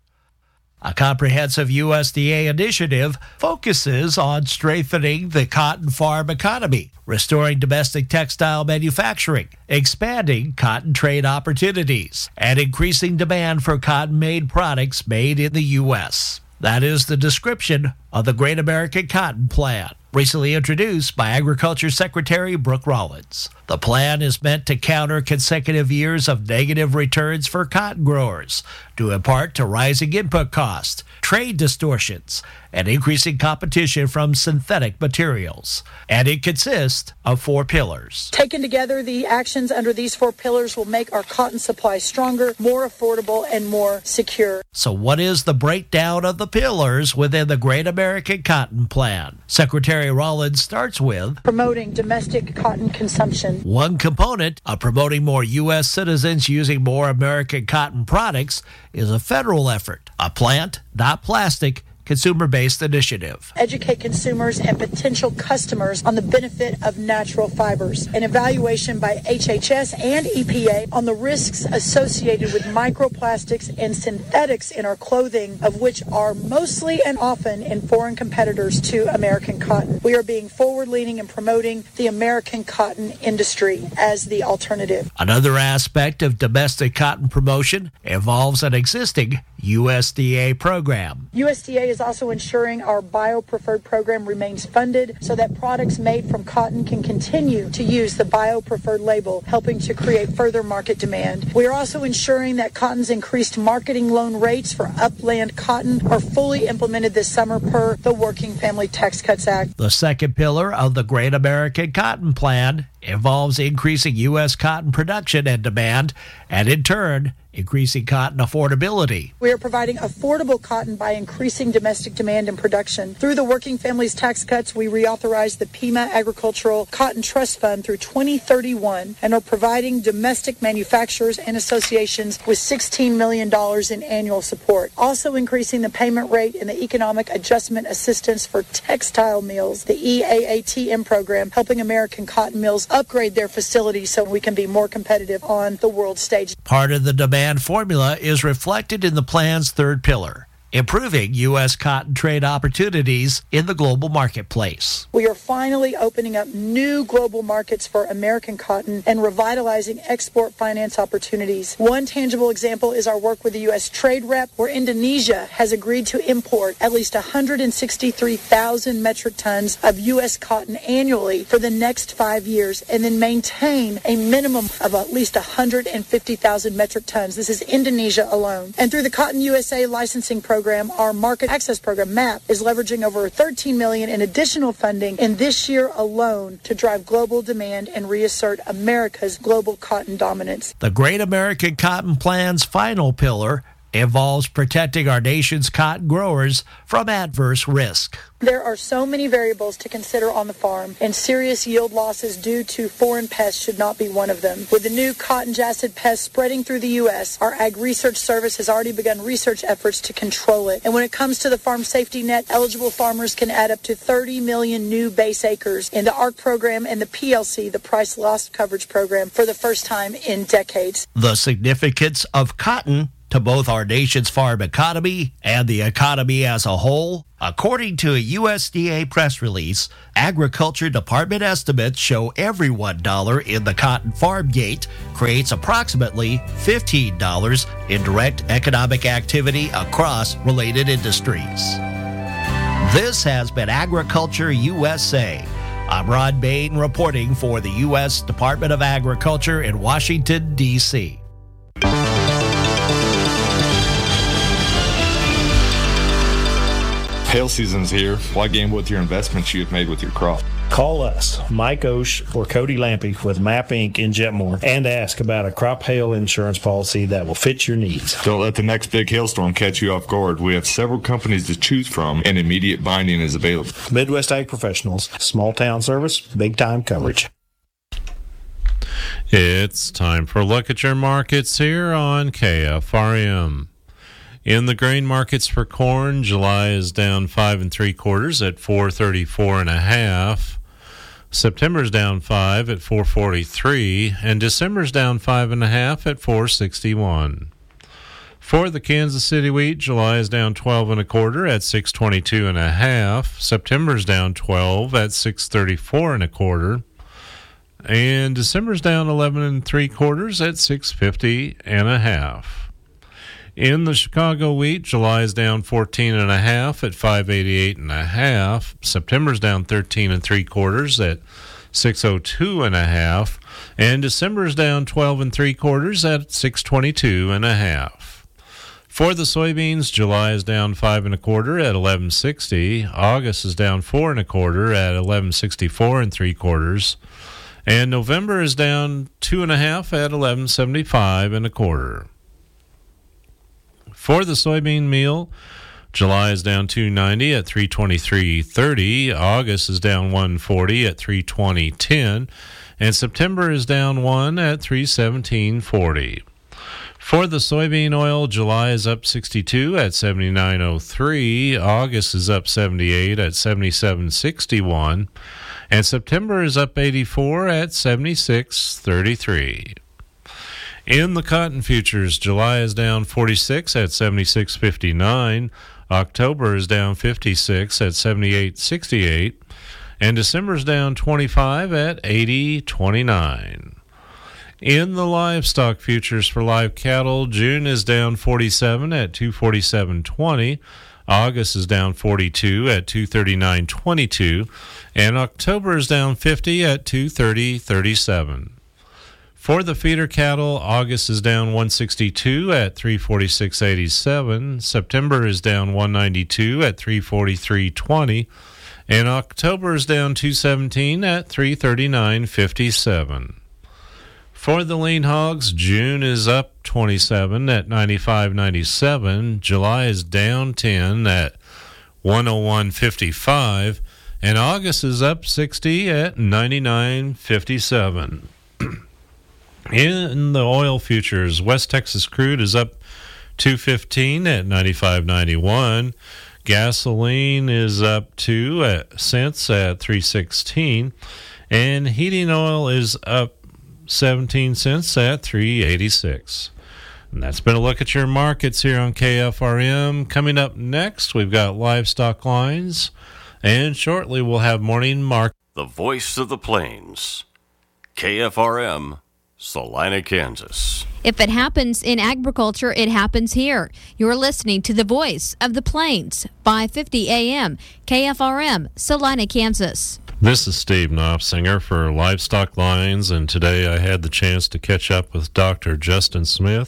Speaker 21: A comprehensive USDA initiative focuses on strengthening the cotton farm economy, restoring domestic textile manufacturing, expanding cotton trade opportunities, and increasing demand for cotton-made products made in the U.S. That is the description of the Great American Cotton Plan, recently introduced by Agriculture Secretary Brooke Rollins. The plan is meant to counter consecutive years of negative returns for cotton growers, due in part to rising input costs, trade distortions, and increasing competition from synthetic materials. And it consists of 4 pillars.
Speaker 22: Taken together, the actions under these 4 pillars will make our cotton supply stronger, more affordable, and more secure.
Speaker 21: So what is the breakdown of the pillars within the Great American Cotton Plan? Secretary Rollins starts with
Speaker 22: promoting domestic cotton consumption.
Speaker 21: One component of promoting more U.S. citizens using more American cotton products is a federal effort, a plant, not plastic, consumer-based initiative.
Speaker 22: Educate consumers and potential customers on the benefit of natural fibers. An evaluation by HHS and EPA on the risks associated with microplastics and synthetics in our clothing, of which are mostly and often in foreign competitors to American cotton. We are being forward-leaning and promoting the American cotton industry as the alternative.
Speaker 21: Another aspect of domestic cotton promotion involves an existing USDA program.
Speaker 22: USDA is also ensuring our bio-preferred program remains funded so that products made from cotton can continue to use the bio-preferred label, helping to create further market demand. We are also ensuring that cotton's increased marketing loan rates for upland cotton are fully implemented this summer per the Working Family Tax Cuts Act.
Speaker 21: The second pillar of the Great American Cotton Plan involves increasing U.S. cotton production and demand, and in turn, increasing cotton affordability.
Speaker 22: We are providing affordable cotton by increasing domestic demand and production. Through the Working Families Tax Cuts, we reauthorized the Pima Agricultural Cotton Trust Fund through 2031 and are providing domestic manufacturers and associations with $16 million in annual support. Also increasing the payment rate in the Economic Adjustment Assistance for Textile Mills, the EAATM program, helping American cotton mills upgrade their facilities so we can be more competitive on the world stage.
Speaker 21: Part of the demand formula is reflected in the plan's third pillar, improving U.S. cotton trade opportunities in the global marketplace.
Speaker 22: We are finally opening up new global markets for American cotton and revitalizing export finance opportunities. One tangible example is our work with the U.S. Trade Rep, where Indonesia has agreed to import at least 163,000 metric tons of U.S. cotton annually for the next 5 years and then maintain a minimum of at least 150,000 metric tons. This is Indonesia alone. And through the Cotton USA licensing program, program, our Market Access Program, MAP, is leveraging over $13 million in additional funding in this year alone to drive global demand and reassert America's global cotton dominance.
Speaker 21: The Great American Cotton Plan's final pillar involves protecting our nation's cotton growers from adverse risk.
Speaker 22: There are so many variables to consider on the farm, and serious yield losses due to foreign pests should not be one of them. With the new cotton jassid pest spreading through the U.S., our Ag Research Service has already begun research efforts to control it. And when it comes to the Farm Safety Net, eligible farmers can add up to 30 million new base acres in the ARC program and the PLC, the Price Loss Coverage Program, for the first time in decades.
Speaker 21: The significance of cotton to both our nation's farm economy and the economy as a whole. According to a USDA press release, Agriculture Department estimates show every $1 in the cotton farm gate creates approximately $15 in direct economic activity across related industries. This has been Agriculture USA. I'm Ron Bain reporting for the U.S. Department of Agriculture in Washington, D.C.
Speaker 1: Hail season's here. Why gamble with your investments you have made with your crop?
Speaker 3: Call us, Mike Osh or Cody Lampy with MAP Inc. in Jetmore, and ask about a crop hail insurance policy that will fit your needs.
Speaker 1: Don't let the next big hailstorm catch you off guard. We have several companies to choose from, and immediate binding is available.
Speaker 3: Midwest Ag Professionals, small town service, big time coverage.
Speaker 12: It's time for a look at your markets here on KFRM. In the grain markets for corn, July is down 5 3/4 at 434.5. September's down 5 at 443, and December's down 5.5 at 461. For the Kansas City wheat, July is down 12 1/4 at 622.5. September's down 12 at 634 1/4, and December's down 11 3/4 at 650.5. In the Chicago wheat, July is down 14.5 at 588.5. September's down 13 3/4 at 602.5, and December's down 12 3/4 at 622.5. For the soybeans, July is down 5 1/4 at 1160. August is down 4 1/4 at 1164 3/4, and November is down 2.5 at 1175 1/4. For the soybean meal, July is down 290 at 323.30. August is down 140 at 320.10, and September is down 1 at 317.40. For the soybean oil, July is up 62 at 79.03. August is up 78 at 77.61, and September is up 84 at 76.33. In the cotton futures, July is down 46 at 76.59. October is down 56 at 78.68. And December is down 25 at 80.29. In the livestock futures for live cattle, June is down 47 at 247.20. August is down 42 at 239.22. And October is down 50 at 230.37. For the feeder cattle, August is down 162 at 346.87. September is down 192 at 343.20. And October is down 217 at 339.57. For the lean hogs, June is up 27 at 95.97. July is down 10 at 101.55. And August is up 60 at 99.57. In the oil futures, West Texas crude is up $2.15 at 95.91. Gasoline is up 2 cents at 3.16, and heating oil is up 17 cents at 3.86. And that's been a look at your markets here on KFRM. Coming up next, we've got livestock lines, and shortly we'll have morning market.
Speaker 23: The voice of the plains, KFRM. Salina, Kansas.
Speaker 24: If it happens in agriculture, it happens here. You're listening to the voice of the plains, 550 AM, KFRM, Salina, Kansas.
Speaker 12: This is Steve Knopfsinger for Livestock Lines, and today I had the chance to catch up with Dr. Justin Smith.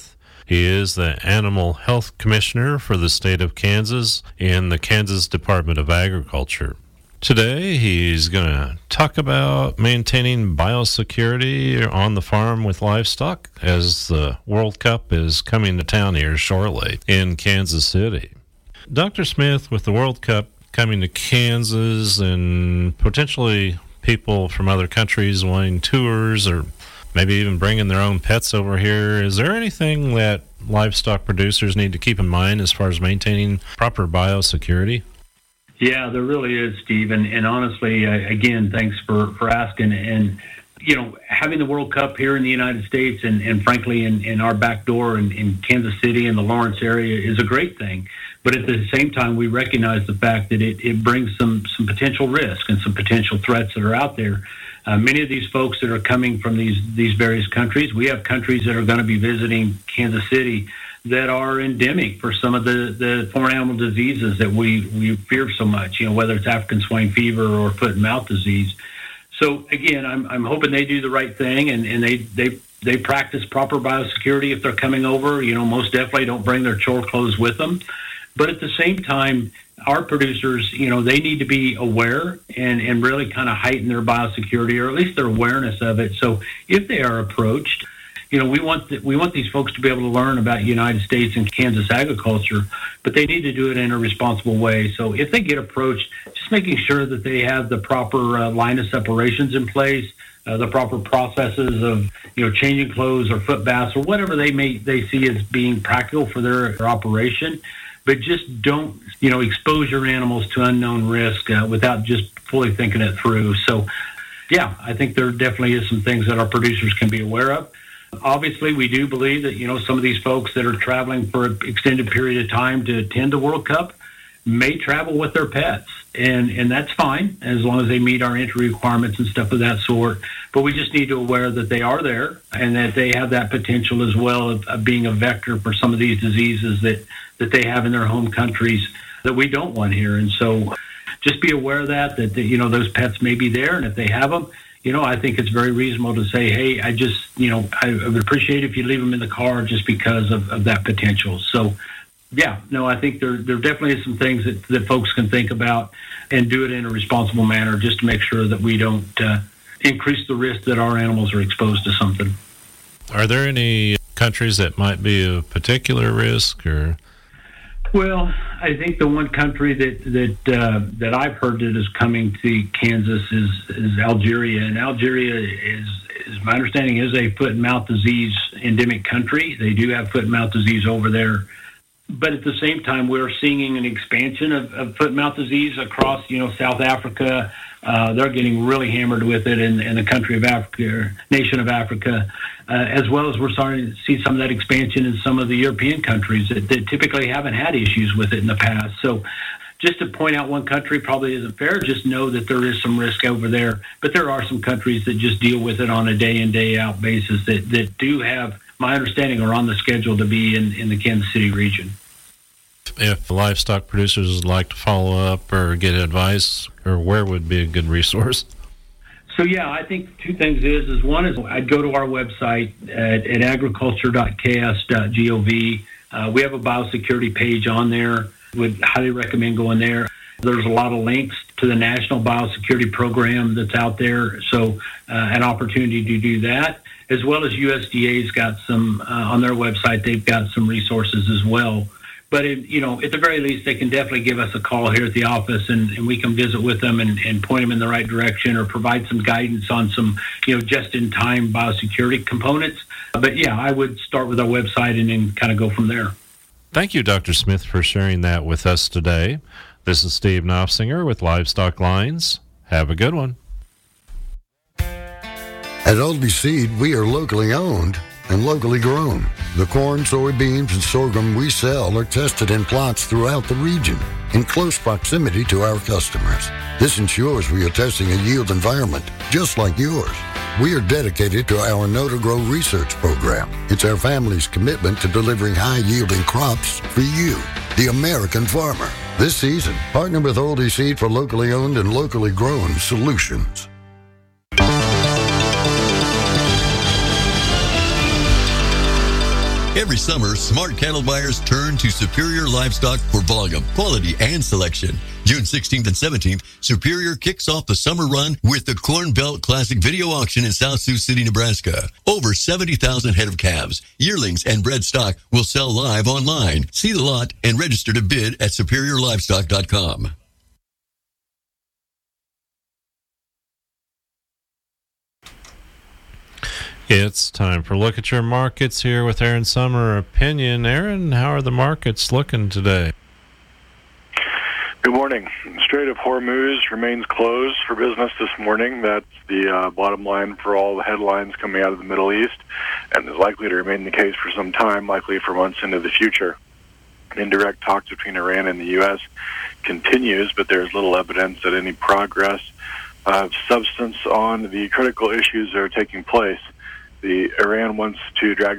Speaker 12: He is the Animal Health Commissioner for the state of Kansas in the Kansas Department of Agriculture. Today, he's going to talk about maintaining biosecurity on the farm with livestock as the World Cup is coming to town here shortly in Kansas City. Dr. Smith, with the World Cup coming to Kansas and potentially people from other countries wanting tours or maybe even bringing their own pets over here, is there anything that livestock producers need to keep in mind as far as maintaining proper biosecurity?
Speaker 4: Yeah, there really is, Steve. And honestly, again, thanks for asking. And, you know, having the World Cup here in the United States and frankly, in our back door in Kansas City and the Lawrence area is a great thing. But at the same time, we recognize the fact that it brings some potential risk and some potential threats that are out there. Many of these folks that are coming from these various countries, we have countries that are going to be visiting Kansas City that are endemic for some of the foreign animal diseases that we fear so much, you know, whether it's African swine fever or foot and mouth disease. So again, I'm hoping they do the right thing and they practice proper biosecurity if they're coming over. You know, most definitely don't bring their chore clothes with them. But at the same time, our producers, you know, they need to be aware and really kind of heighten their biosecurity or at least their awareness of it. So if they are approached, you know, we want these folks to be able to learn about United States and Kansas agriculture, but they need to do it in a responsible way. So if they get approached, just making sure that they have the proper line of separations in place, the proper processes of, you know, changing clothes or foot baths or whatever they see as being practical for their operation. But just don't, you know, expose your animals to unknown risk without just fully thinking it through. So, yeah, I think there definitely is some things that our producers can be aware of. Obviously, we do believe that, you know, some of these folks that are traveling for an extended period of time to attend the World Cup may travel with their pets. And that's fine as long as they meet our entry requirements and stuff of that sort. But we just need to be aware that they are there and that they have that potential as well of being a vector for some of these diseases that they have in their home countries that we don't want here. And so just be aware of that you know, those pets may be there. And if they have them, you know, I think it's very reasonable to say, hey, I would appreciate if you leave them in the car just because of that potential. So, yeah, no, I think there definitely is some things that folks can think about and do it in a responsible manner just to make sure that we don't increase the risk that our animals are exposed to something.
Speaker 12: Are there any countries that might be of particular risk or?
Speaker 4: Well, I think the one country that I've heard that is coming to Kansas is Algeria, and Algeria is my understanding is a foot and mouth disease endemic country. They do have foot and mouth disease over there, but at the same time, we're seeing an expansion of foot and mouth disease across, you know, South Africa. They're getting really hammered with it in the country of Africa, nation of Africa. As well as we're starting to see some of that expansion in some of the European countries that typically haven't had issues with it in the past. So just to point out one country probably isn't fair. Just know that there is some risk over there. But there are some countries that just deal with it on a day-in, day-out basis that do have, my understanding, are on the schedule to be in the Kansas City region.
Speaker 12: If livestock producers would like to follow up or get advice, or where would be a good resource?
Speaker 4: So, yeah, I think two things is one is I'd go to our website at agriculture.ks.gov. We have a biosecurity page on there. Would highly recommend going there. There's a lot of links to the National Biosecurity Program that's out there, so an opportunity to do that, as well as USDA's got some, on their website, they've got some resources as well. But, you know, at the very least, they can definitely give us a call here at the office, and we can visit with them and point them in the right direction or provide some guidance on some, you know, just-in-time biosecurity components. But, yeah, I would start with our website and then kind of go from there.
Speaker 12: Thank you, Dr. Smith, for sharing that with us today. This is Steve Knopfsinger with Livestock Lines. Have a good one.
Speaker 5: At Oldie Seed, we are locally owned and locally grown. The corn, soybeans, and sorghum we sell are tested in plots throughout the region in close proximity to our customers. This ensures we are testing a yield environment just like yours. We are dedicated to our Know-to-Grow research program. It's our family's commitment to delivering high-yielding crops for you, the American farmer. This season, partner with Oldie Seed for locally owned and locally grown solutions.
Speaker 6: Every summer, smart cattle buyers turn to Superior Livestock for volume, quality, and selection. June 16th and 17th, Superior kicks off the summer run with the Corn Belt Classic Video Auction in South Sioux City, Nebraska. Over 70,000 head of calves, yearlings, and bred stock will sell live online. See the lot and register to bid at SuperiorLivestock.com.
Speaker 12: It's time for Look at Your Markets here with Aaron Summer Opinion. Aaron, how are the markets looking today?
Speaker 7: Good morning. The Strait of Hormuz remains closed for business this morning. That's the bottom line for all the headlines coming out of the Middle East, and is likely to remain the case for some time, likely for months into the future. Indirect talks between Iran and the U.S. continues, but there's little evidence that any progress of substance on the critical issues that are taking place. Iran wants to drag